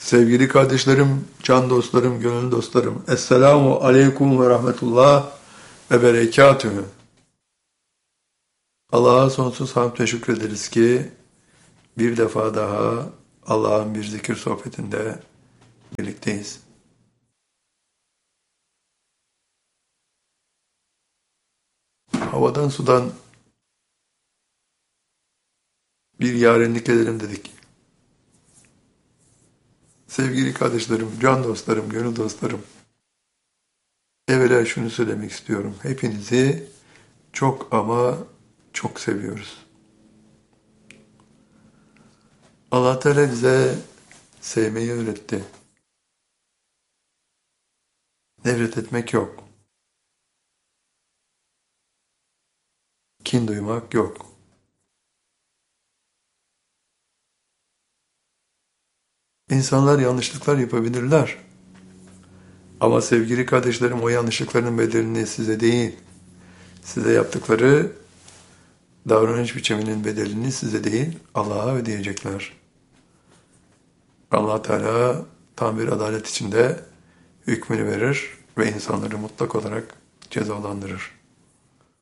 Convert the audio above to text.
Sevgili kardeşlerim, can dostlarım, gönül dostlarım. Esselamu aleyküm ve rahmetullah ve berekatühü. Allah'a sonsuz hamd ve şükrederiz ki bir defa daha Allah'ın bir zikir sohbetinde birlikteyiz. Havadan sudan bir yarenlik edelim dedik. Sevgili kardeşlerim, can dostlarım, gönül dostlarım. Evvela şunu söylemek istiyorum. Hepinizi çok ama çok seviyoruz. Allah Teala bize sevmeyi öğretti. Nefret etmek yok. Kin duymak yok. İnsanlar yanlışlıklar yapabilirler. Ama sevgili kardeşlerim, o yanlışlıkların bedelini size değil, size yaptıkları davranış biçiminin bedelini size değil, Allah'a ödeyecekler. Allah Teala tam bir adalet içinde hükmünü verir ve insanları mutlak olarak cezalandırır.